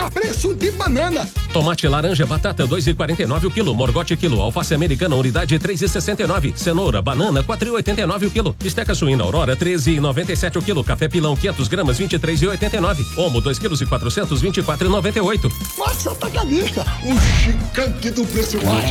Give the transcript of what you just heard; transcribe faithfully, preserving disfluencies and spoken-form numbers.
mega preço de banana. Tomate laranja batata dois e quarenta e nove o quilo, morgote quilo, alface americana unidade três e sessenta e nove, cenoura banana quatro e oitenta e nove o quilo, bisteca suína aurora treze e noventa e sete o quilo, café pilão quinhentas gramas vinte e três e oitenta e nove, omo dois quilos e quatrocentos vinte e quatro e noventa e oito. Nossa, tá galista, o gigante do preço baixo.